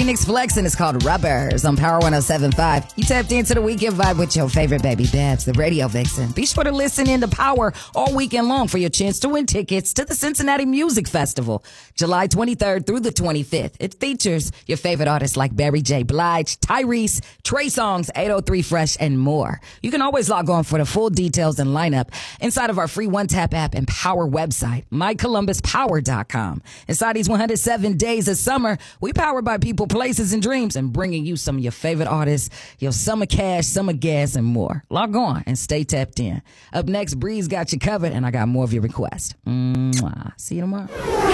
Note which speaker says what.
Speaker 1: Phoenix Flex, and it's called Rubbers on Power 107.5. You tapped into the weekend vibe with your favorite baby Babs, the radio vixen. Be sure to listen in to Power all weekend long for your chance to win tickets to the Cincinnati Music Festival, July 23rd through the 25th. It features your favorite artists like Barry J. Blige, Tyrese, Trey Songz, 803 Fresh, and more. You can always log on for the full details and lineup inside of our free one-tap app and Power website, mycolumbuspower.com. Inside these 107 days of summer, we powered by people, places, and dreams, and bringing you some of your favorite artists, your summer cash, summer gas, and more. Log on and stay tapped in. Up next, Breeze got you covered, and I got more of your requests. Mwah. See you tomorrow.